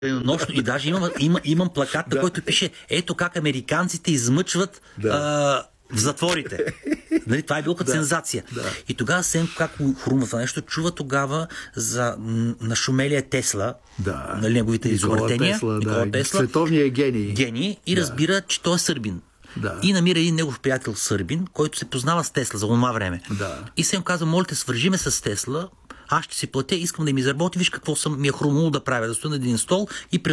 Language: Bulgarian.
Нощно. И даже имам плакат, на който пише: ето как американците измъчват в затворите. Нали, това е било като сензация. И тогава Сенко, как хрумва това нещо, чува тогава за нашумелия Тесла, нали, неговите изобретения, Никола Тесла, световния гений. И разбира, че той е сърбин. И намира един негов приятел сърбин, който се познава с Тесла за това време. И Сенко казва: моля те, свържиме с Тесла, аз ще си платя, искам да ми изработи, виж какво ми е хрумнало да правя, да стоя на един стол и